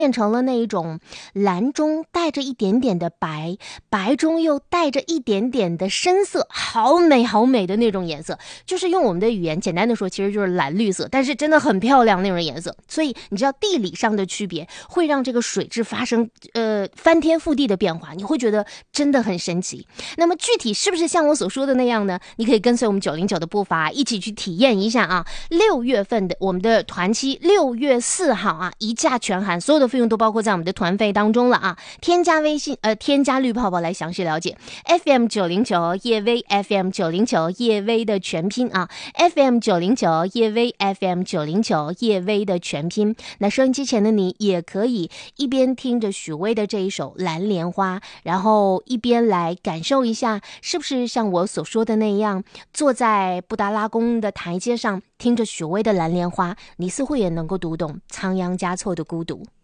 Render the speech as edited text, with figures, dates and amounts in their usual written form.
变成了那一种蓝中带着一点点的白，白中又带着一点点的深色，好美好美的那种颜色。就是用我们的语言简单的说，其实就是蓝绿色，但是真的很漂亮那种颜色。所以你知道地理上的区别会让这个水质发生翻天覆地的变化，你会觉得真的很神奇。那么具体是不是像我所说的那样呢？你可以跟随我们909的步伐一起去体验一下啊。6月份的我们的团期6月4号啊，一价全含，所有的费用都包括在我们的团费当中了啊。添加微信添加绿泡泡来详细了解。 FM 909叶薇 FM 909叶薇的全拼啊， FM 909叶薇 FM 909叶薇的全拼。那收音机前的你也可以一边听着许巍的这一首蓝莲花，然后一边来感受一下，是不是像我所说的那样，坐在布达拉宫的台阶上听着许巍的蓝莲花，你似乎也能够读懂仓央嘉措的孤独。